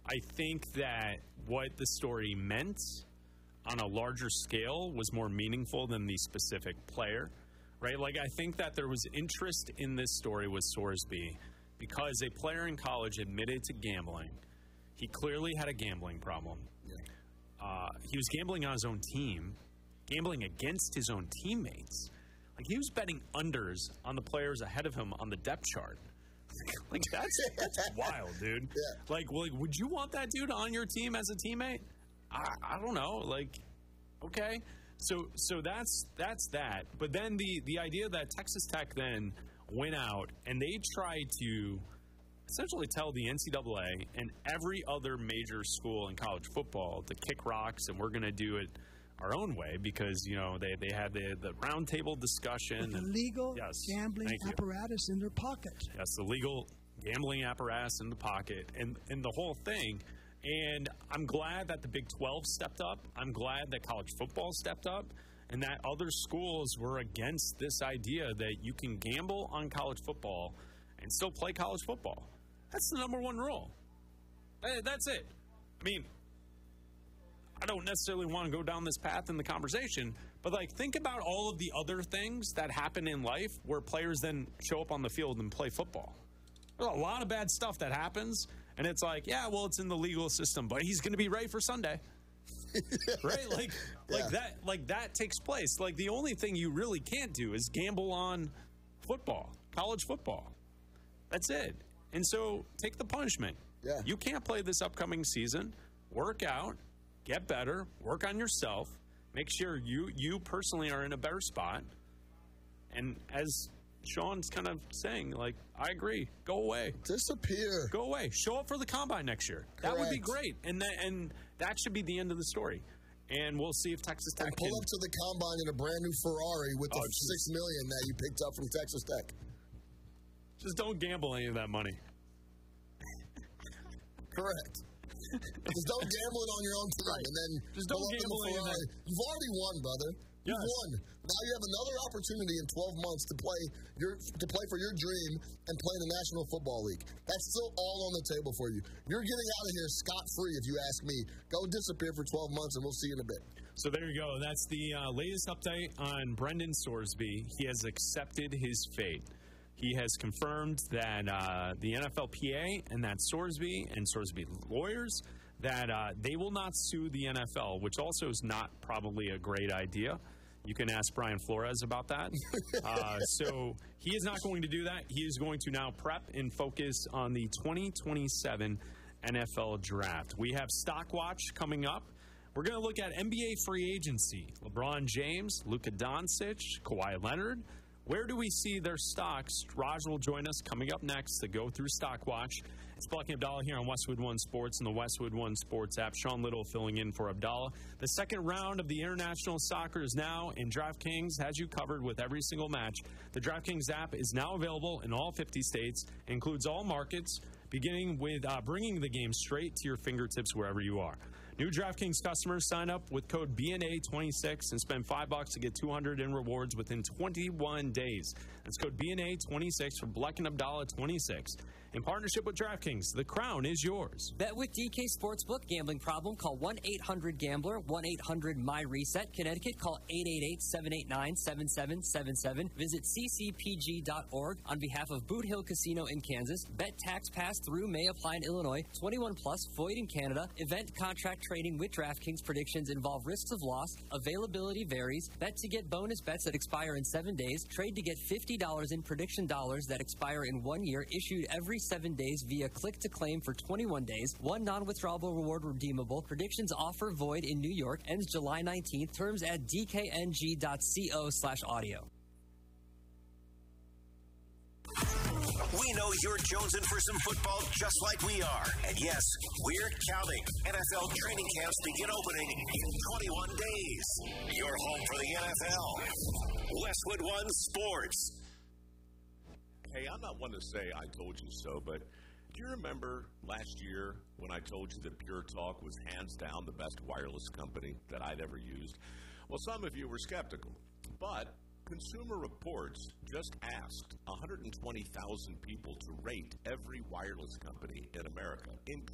I think that what the story meant on a larger scale was more meaningful than the specific player, right? Like, I think that there was interest in this story with Sorsby because a player in college admitted to gambling. He clearly had a gambling problem. He was gambling on his own team, gambling against his own teammates. Like, he was betting unders on the players ahead of him on the depth chart. Like, that's wild, dude. Yeah. Like, would you want that dude on your team as a teammate? I don't know. Like, okay. So that's that. But then the idea that Texas Tech then went out and they tried to essentially tell the NCAA and every other major school in college football to kick rocks, and we're going to do it our own way because, you know, they had the roundtable discussion. With the legal Yes, gambling thank you. apparatus in their pocket. Yes, the legal gambling apparatus in the pocket and the whole thing. And I'm glad that the Big 12 stepped up. I'm glad that college football stepped up and that other schools were against this idea that you can gamble on college football and still play college football. That's the number one rule. That's it. I mean, I don't necessarily want to go down this path in the conversation, but, like, think about all of the other things that happen in life where players then show up on the field and play football. There's a lot of bad stuff that happens, and it's like, yeah, well, it's in the legal system, but he's going to be ready for Sunday. Right? Like that takes place. Like, the only thing you really can't do is gamble on football, college football. That's it. And so take the punishment. Yeah. You can't play this upcoming season. Work out, get better, work on yourself, make sure you personally are in a better spot. And as Sean's kind of saying, like, I agree. Go away. Disappear. Go away. Show up for the combine next year. That would be great. And that should be the end of the story. And we'll see if Texas Tech and pull up to the combine in a brand new Ferrari with the $6 million that you picked up from Texas Tech. Just don't gamble any of that money. Correct. Just don't gamble it on your own team, and then just don't gamble in the Ferrari. You've already won, brother. You've won. Now you have another opportunity in 12 months to play for your dream and play in the National Football League. That's still all on the table for you. You're getting out of here scot-free, if you ask me. Go disappear for 12 months, and we'll see you in a bit. So there you go. That's the latest update on Brendan Sorsby. He has accepted his fate. He has confirmed that the NFLPA and that Sorsby and Sorsby lawyers, that they will not sue the NFL, which also is not probably a great idea. You can ask Brian Flores about that. So he is not going to do that. He is going to now prep and focus on the 2027 NFL Draft. We have Stock Watch coming up. We're going to look at NBA free agency. LeBron James, Luka Doncic, Kawhi Leonard. Where do we see their stocks? Raj will join us coming up next to go through Stock Watch. It's Bucky Abdallah here on Westwood One Sports and the Westwood One Sports app. Sean Little filling in for Abdallah. The second round of the international soccer is now, and DraftKings has you covered with every single match. The DraftKings app is now available in all 50 states, includes all markets, beginning with bringing the game straight to your fingertips wherever you are. New DraftKings customers sign up with code BNA26 and spend $5 to get $200 in rewards within 21 days. That's code BNA26 for Black and Abdallah 26. In partnership with DraftKings, the crown is yours. Bet with DK Sportsbook. Gambling problem? Call 1-800-GAMBLER. 1-800-MY-RESET. Connecticut, call 888-789-7777. Visit ccpg.org on behalf of Boot Hill Casino in Kansas. Bet tax pass-through may apply in Illinois. 21 plus, void in Canada. Event contract trading with DraftKings. Predictions involve risks of loss. Availability varies. Bet to get bonus bets that expire in 7 days. Trade to get $50 in prediction dollars that expire in 1 year. Issued every 7 days via click-to-claim for 21 days. One non-withdrawable reward redeemable. Predictions offer void in New York. Ends July 19th. Terms at dkng.co/audio. We know you're jonesing for some football just like we are. And yes, we're counting. NFL training camps begin opening in 21 days. Your home for the NFL. Westwood One Sports. Hey, I'm not one to say I told you so, but do you remember last year when I told you that Pure Talk was hands down the best wireless company that I'd ever used? Well, some of you were skeptical, but Consumer Reports just asked 120,000 people to rate every wireless company in America,